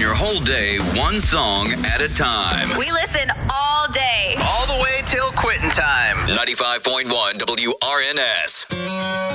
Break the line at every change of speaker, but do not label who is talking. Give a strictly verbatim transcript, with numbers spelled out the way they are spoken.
your whole day, one song at a time.
We listen all day.
All the way till quitting time.
ninety-five point one W R N S.